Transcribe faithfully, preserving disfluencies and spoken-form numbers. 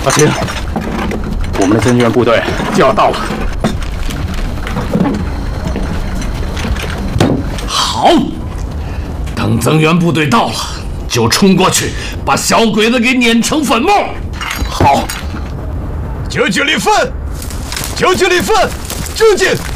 阿青，我们的增援部队就要到了。 好，等增援部队到了，就冲过去，把小鬼子给碾成粉末。 好， 九九里分，九九里分，追进！